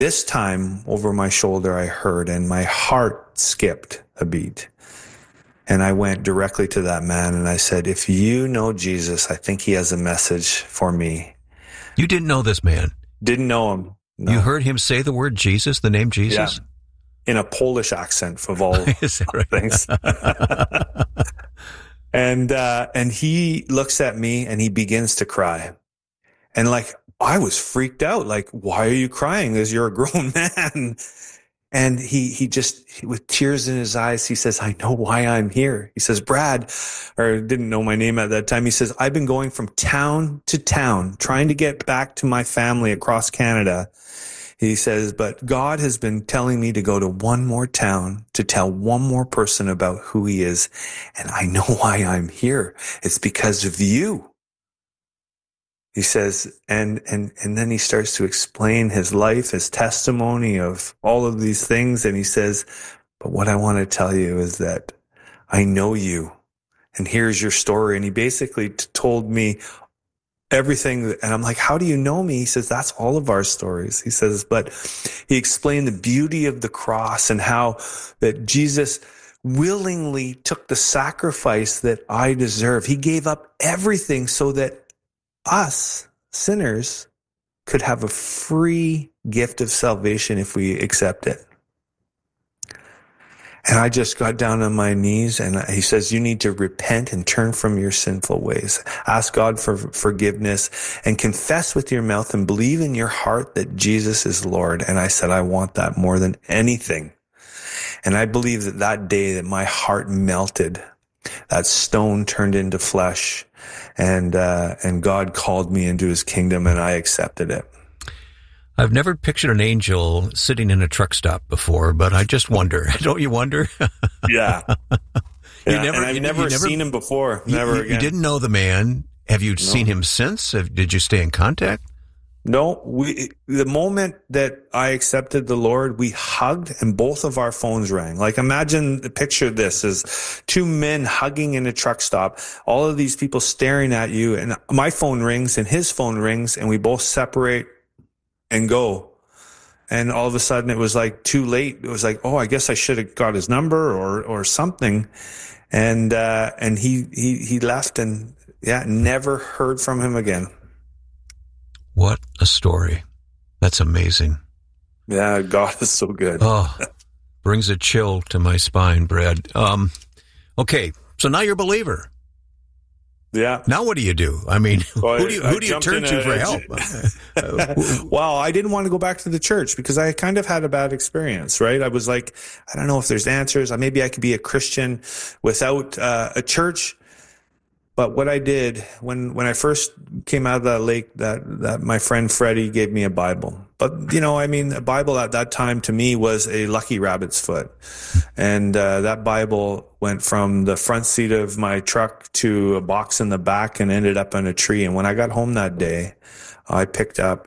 This time over my shoulder, I heard, and my heart skipped a beat. And I went directly to that man and I said, if you know Jesus, I think he has a message for me. You didn't know this man? Didn't know him. No. You heard him say the word Jesus, the name Jesus? Yeah. In a Polish accent of all things. And he looks at me and he begins to cry. And like, I was freaked out. Like, why are you crying? As you're a grown man. And he just, with tears in his eyes, he says, I know why I'm here. He says, Brad, or didn't know my name at that time. He says, I've been going from town to town, trying to get back to my family across Canada. He says, but God has been telling me to go to one more town to tell one more person about who he is. And I know why I'm here. It's because of you. He says, and then he starts to explain his life, his testimony of all of these things. And he says, but what I want to tell you is that I know you and here's your story. And he basically told me everything. And I'm like, how do you know me? He says, that's all of our stories. He says, but he explained the beauty of the cross and how that Jesus willingly took the sacrifice that I deserve. He gave up everything so that us sinners could have a free gift of salvation if we accept it. And I just got down on my knees and he says, you need to repent and turn from your sinful ways. Ask God for forgiveness and confess with your mouth and believe in your heart that Jesus is Lord. And I said, I want that more than anything. And I believe that that day that my heart melted, that stone turned into flesh, and God called me into his kingdom and I accepted it. I've never pictured an angel sitting in a truck stop before, but I just wonder. Don't you wonder? Yeah. I've never seen him before. Never again. You didn't know the man. Have you seen him since? Did you stay in contact? No, the moment that I accepted the Lord, we hugged and both of our phones rang. Like picture this as two men hugging in a truck stop, all of these people staring at you, and my phone rings and his phone rings and we both separate and go. And all of a sudden it was like too late. It was like, oh, I guess I should have got his number or something. And he left and never heard from him again. What a story. That's amazing. Yeah, God is so good. Oh, brings a chill to my spine, Brad. Okay, so now you're a believer. Yeah. Now what do you do? I mean, who do you turn to for help? Well, I didn't want to go back to the church because I kind of had a bad experience, right? I was like, I don't know if there's answers. Maybe I could be a Christian without a church. But what I did when I first came out of that lake, that my friend Freddie gave me a Bible. But, a Bible at that time to me was a lucky rabbit's foot. And that Bible went from the front seat of my truck to a box in the back and ended up on a tree. And when I got home that day, I picked up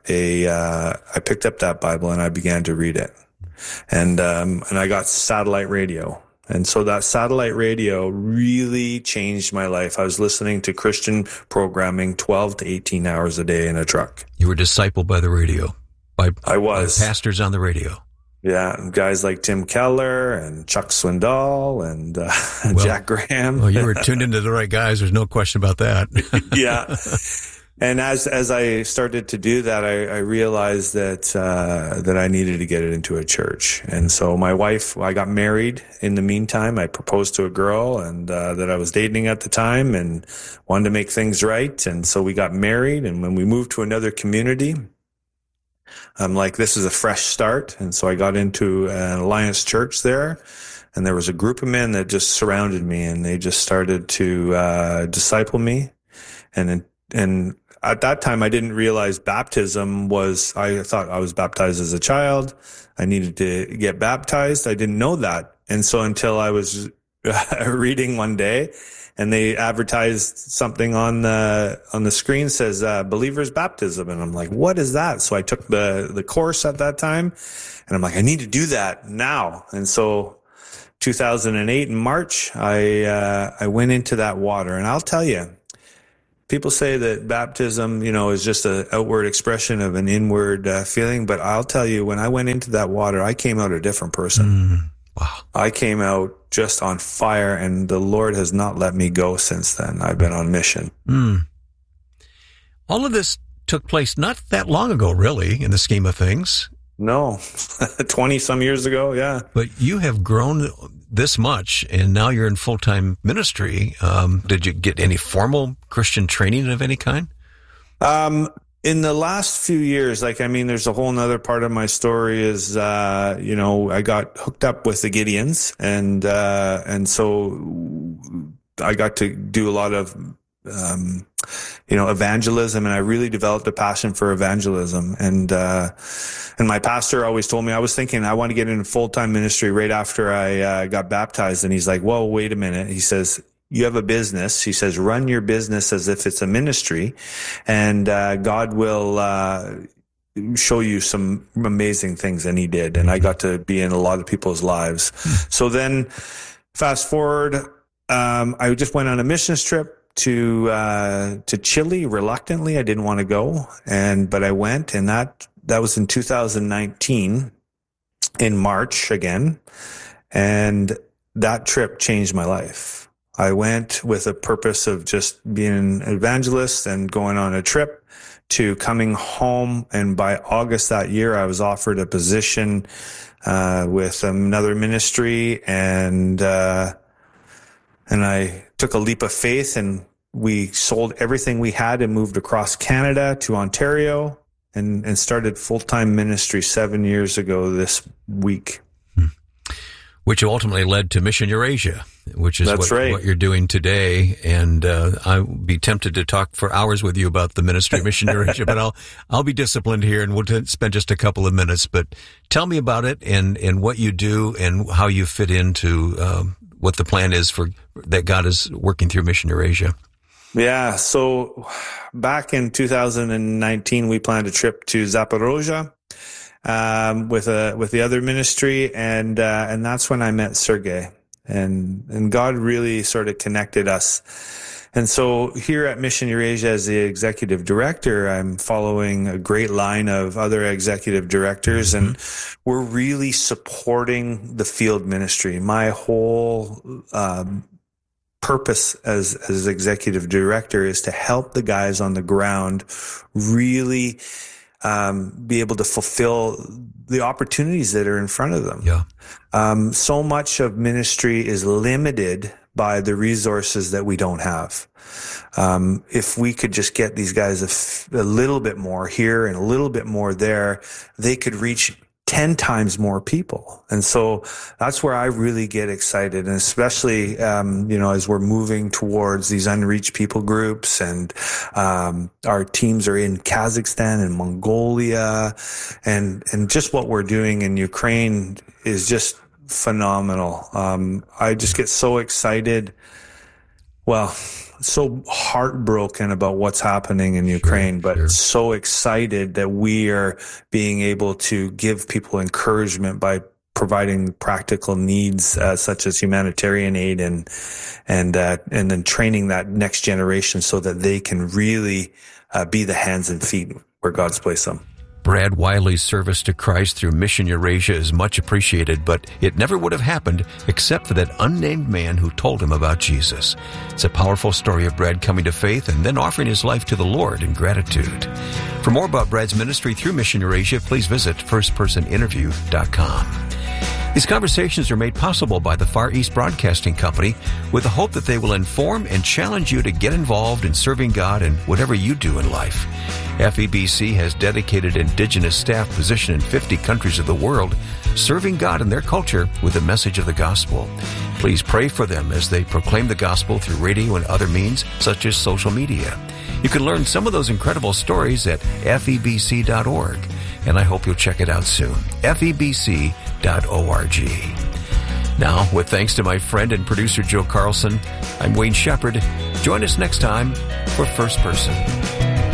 that Bible and I began to read it. And I got satellite radio. And so that satellite radio really changed my life. I was listening to Christian programming 12 to 18 hours a day in a truck. You were discipled by the radio. I was. By pastors on the radio. Yeah, guys like Tim Keller and Chuck Swindoll and Jack Graham. Well, you were tuned into the right guys. There's no question about that. Yeah. And as I started to do that, I realized that I needed to get it into a church. And so my wife, I got married in the meantime. I proposed to a girl and that I was dating at the time and wanted to make things right. And so we got married. And when we moved to another community, I'm like, this is a fresh start. And so I got into an Alliance church there. And there was a group of men that just surrounded me and they just started to disciple me. And at that time, I didn't realize baptism I thought I was baptized as a child. I needed to get baptized. I didn't know that. And so until I was reading one day and they advertised something on the screen says, believer's baptism. And I'm like, what is that? So I took the course at that time and I'm like, I need to do that now. And so 2008 in March, I went into that water and I'll tell you, People say that baptism, is just an outward expression of an inward feeling. But I'll tell you, when I went into that water, I came out a different person. Wow. I came out just on fire, and the Lord has not let me go since then. I've been on mission. All of this took place not that long ago, really, in the scheme of things. No, 20 some years ago. Yeah. But you have grown this much, and now you're in full-time ministry. Did you get any formal Christian training of any kind? In the last few years, there's a whole nother part of my story is, I got hooked up with the Gideons, and so I got to do a lot of, evangelism, and I really developed a passion for evangelism. And my pastor always told me, I was thinking I want to get into full-time ministry right after I got baptized. And he's like, well, wait a minute. He says, you have a business. He says, run your business as if it's a ministry, and God will show you some amazing things. And he did. And I got to be in a lot of people's lives. So then fast forward, I just went on a missions trip to Chile reluctantly. I didn't want to go. But I went, and that was in 2019 in March again. And that trip changed my life. I went with a purpose of just being an evangelist and going on a trip to coming home. And by August that year, I was offered a position with another ministry, and I took a leap of faith, and we sold everything we had and moved across Canada to Ontario and started full-time ministry 7 years ago this week. Which ultimately led to Mission Eurasia, which is what you're doing today. And I would be tempted to talk for hours with you about the ministry of Mission Eurasia, but I'll be disciplined here, and we'll spend just a couple of minutes. But tell me about it and what you do and how you fit into what the plan is that God is working through Mission Eurasia. Yeah, so back in 2019, we planned a trip to Zaporozhye with the other ministry, and that's when I met Sergey, and God really sort of connected us. And so here at Mission Eurasia as the executive director, I'm following a great line of other executive directors, and we're really supporting the field ministry. My whole purpose as executive director is to help the guys on the ground really be able to fulfill the opportunities that are in front of them. Yeah. So much of ministry is limited by the resources that we don't have. If we could just get these guys a little bit more here and a little bit more there, they could reach 10 times more people. And so that's where I really get excited. And especially, as we're moving towards these unreached people groups, and our teams are in Kazakhstan and Mongolia, and just what we're doing in Ukraine is just phenomenal. I just get so excited. Well, so heartbroken about what's happening in Ukraine, but so excited that we are being able to give people encouragement by providing practical needs such as humanitarian aid and then training that next generation so that they can really be the hands and feet where God's placed them. Brad Wiley's service to Christ through Mission Eurasia is much appreciated, but it never would have happened except for that unnamed man who told him about Jesus. It's a powerful story of Brad coming to faith and then offering his life to the Lord in gratitude. For more about Brad's ministry through Mission Eurasia, please visit firstpersoninterview.com. These conversations are made possible by the Far East Broadcasting Company with the hope that they will inform and challenge you to get involved in serving God in whatever you do in life. FEBC has dedicated Indigenous staff positioned in 50 countries of the world, serving God and their culture with the message of the gospel. Please pray for them as they proclaim the gospel through radio and other means, such as social media. You can learn some of those incredible stories at febc.org, and I hope you'll check it out soon. febc.org. Now, with thanks to my friend and producer Joe Carlson, I'm Wayne Shepherd. Join us next time for First Person.